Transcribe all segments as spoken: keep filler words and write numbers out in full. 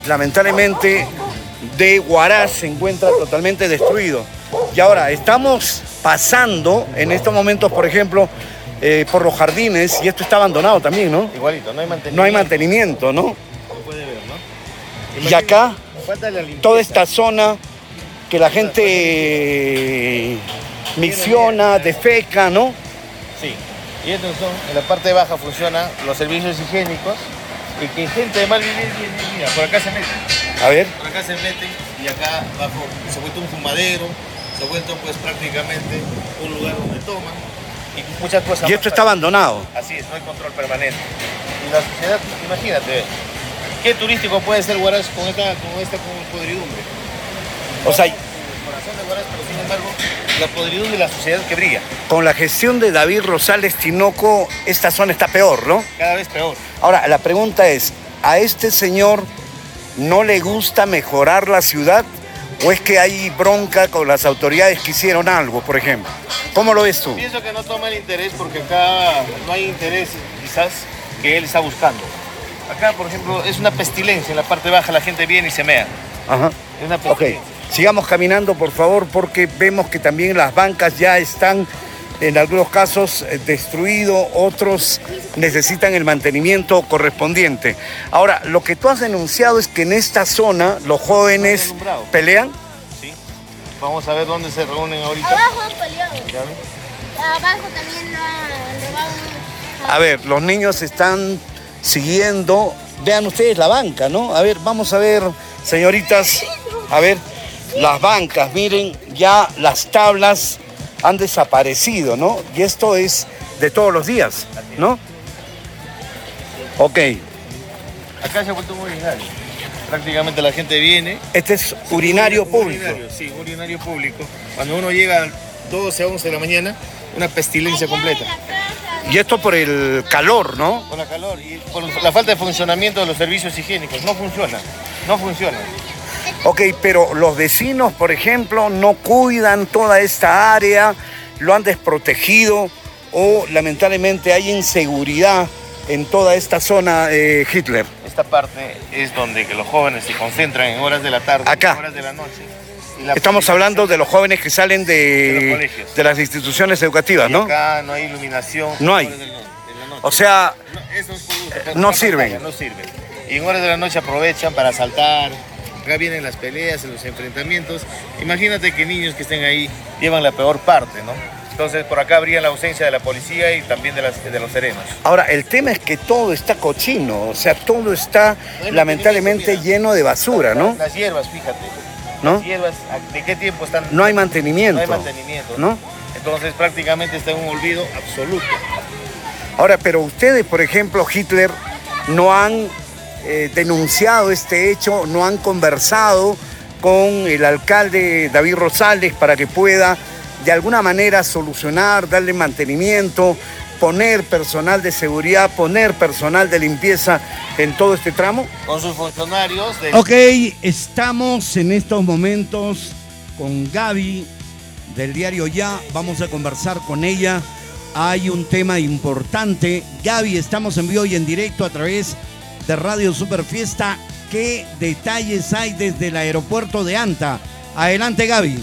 lamentablemente, de Huaraz se encuentra totalmente destruido. Y ahora estamos pasando en estos momentos, por ejemplo, eh, por los jardines, y esto está abandonado también, ¿no? Igualito, no hay mantenimiento. No hay mantenimiento, ¿no? Como puede ver, ¿no? Y acá, falta la limpieza. Toda esta zona que la gente misiona, defeca, ¿no? Sí. Y estos son, en la parte baja funcionan los servicios higiénicos y que gente de mal vivir, mira, por acá se meten. A ver. Por acá se meten y acá abajo se ha vuelto un fumadero, se ha vuelto pues prácticamente un lugar donde toman y muchas cosas. Y esto está abandonado. Así es, no hay control permanente. Y la sociedad, imagínate, ¿qué turístico puede ser Huaraz con esta, con esta con podridumbre? O sea, el corazón de Huaraz, pero sin embargo, la podridumbre de la sociedad que brilla. Con la gestión de David Rosales Tinoco, esta zona está peor, ¿no? Cada vez peor. Ahora, la pregunta es, ¿a este señor no le gusta mejorar la ciudad? ¿O es que hay bronca con las autoridades que hicieron algo, por ejemplo? ¿Cómo lo ves tú? Pienso que no toma el interés porque acá no hay interés, quizás, que él está buscando. Acá, por ejemplo, es una pestilencia. En la parte baja la gente viene y se mea. Ajá. Es una pestilencia. Ok. Sigamos caminando, por favor, porque vemos que también las bancas ya están, en algunos casos, destruidos, otros necesitan el mantenimiento correspondiente. Ahora, lo que tú has denunciado es que en esta zona los jóvenes pelean. Sí. Vamos a ver dónde se reúnen ahorita. Abajo han peleado. Abajo también lo, lo van a... A ver, los niños están siguiendo. Vean ustedes la banca, ¿no? A ver, vamos a ver, señoritas, a ver. Las bancas, miren, ya las tablas han desaparecido, ¿no? Y esto es de todos los días, ¿no? Ok. Acá se ha vuelto un urinario. Prácticamente la gente viene. Este es urinario público. Urinario, sí, urinario público. Cuando uno llega a doce, once de la mañana, una pestilencia completa. Y esto por el calor, ¿no? Por el calor y por la falta de funcionamiento de los servicios higiénicos. No funciona, no funciona. Ok, pero los vecinos, por ejemplo, no cuidan toda esta área, lo han desprotegido o lamentablemente hay inseguridad en toda esta zona, eh, Hitler. Esta parte es donde que los jóvenes se concentran en horas de la tarde, acá. En horas de la noche. Y la Estamos hablando de los jóvenes que salen de, de, los colegios. De las instituciones educativas, y ¿no? Acá no hay iluminación. No hay. De la noche. O sea, no, eso es producto, no sirven. No sirven. Y en horas de la noche aprovechan para asaltar. Acá vienen las peleas, los enfrentamientos. Imagínate que niños que estén ahí llevan la peor parte, ¿no? Entonces por acá habría la ausencia de la policía y también de, las, de los serenos. Ahora, el tema es que todo está cochino, o sea, todo está no lamentablemente lleno de basura, ¿no? Las hierbas, fíjate. ¿No? Las hierbas, ¿de qué tiempo están? No hay mantenimiento. No hay mantenimiento, ¿no? Entonces prácticamente está en un olvido absoluto. Ahora, pero ustedes, por ejemplo, Hitler, no han eh, denunciado este hecho, no han conversado con el alcalde David Rosales para que pueda de alguna manera solucionar, darle mantenimiento, poner personal de seguridad, poner personal de limpieza en todo este tramo. Con sus funcionarios. De... Ok, estamos en estos momentos con Gaby del diario Ya, vamos a conversar con ella. Hay un tema importante. Gaby, estamos en vivo y en directo a través de Radio Super Fiesta. ¿Qué detalles hay desde el aeropuerto de Anta? Adelante, Gaby.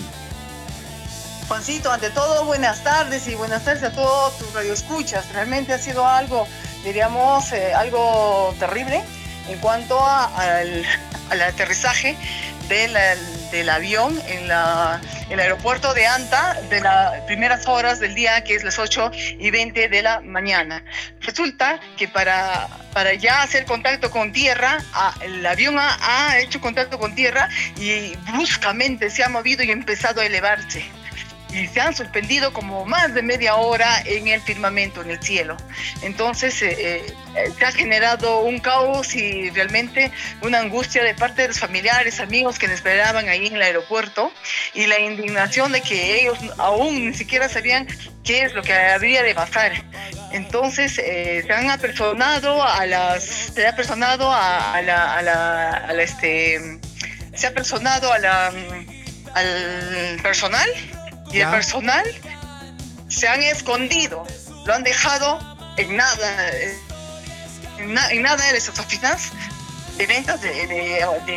Juancito, ante todo, buenas tardes y buenas tardes a todos tus radioescuchas. Realmente ha sido algo, diríamos, eh, algo terrible en cuanto a, al, al aterrizaje del, del avión en la, el aeropuerto de Anta de las primeras horas del día, que es las ocho y veinte de la mañana. Resulta que para, para ya hacer contacto con tierra, a, el avión ha, ha hecho contacto con tierra y bruscamente se ha movido y ha empezado a elevarse. Y se han suspendido como más de media hora en el firmamento, en el cielo. Entonces eh, eh, se ha generado un caos y realmente una angustia de parte de los familiares, amigos que nos esperaban ahí en el aeropuerto, y la indignación de que ellos aún ni siquiera sabían qué es lo que habría de pasar. Entonces eh, se han apersonado a las, se ha apersonado a, a la, a la, a la este, se ha apersonado a la, al personal. Y el personal se han escondido, lo han dejado en nada, en, na, en nada de esas oficinas, eventos de, de, de